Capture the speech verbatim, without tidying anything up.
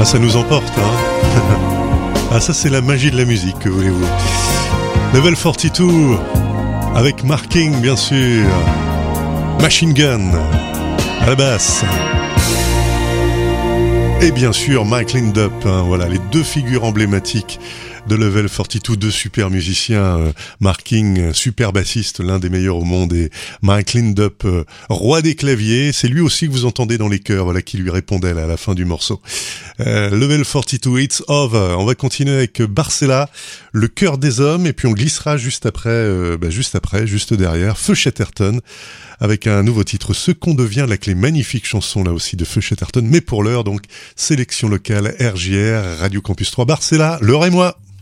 Ah, ça nous emporte, hein. Ah, ça c'est la magie de la musique, que voulez-vous. Level quarante-deux, avec Marking, bien sûr. Machine Gun, à la basse. Et bien sûr, Mike Lindup, hein, voilà, les deux figures emblématiques de Level quarante-deux, deux super musiciens, euh, Marking, euh, super bassiste, l'un des meilleurs au monde, et Mike Lindup, euh, roi des claviers. C'est lui aussi que vous entendez dans les chœurs, voilà, qui lui répondait là, à la fin du morceau. Euh, Level quarante-deux, It's Over. On va continuer avec Barcella, le cœur des hommes, et puis on glissera juste après, euh, bah, juste après, juste derrière, Feu Chatterton, avec un nouveau titre, Ce qu'on devient, la clé, magnifique chanson là aussi de Feu Chatterton, mais pour l'heure, donc, sélection locale, R J R, Radio Campus trois, Barcella, Laure et moi.